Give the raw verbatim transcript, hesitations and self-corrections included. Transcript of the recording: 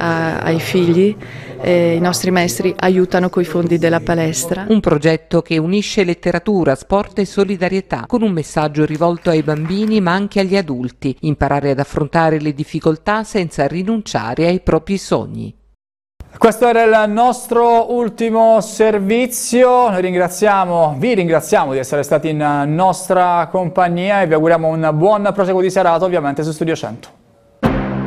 a, ai figli. Eh, I nostri maestri aiutano coi fondi della palestra. Un progetto che unisce letteratura, sport e solidarietà, con un messaggio rivolto ai bambini ma anche agli adulti: imparare ad affrontare le difficoltà senza rinunciare ai propri sogni. Questo era il nostro ultimo servizio. Noi ringraziamo, vi ringraziamo di essere stati in nostra compagnia e vi auguriamo un buon proseguo di serata, ovviamente su Studio cento.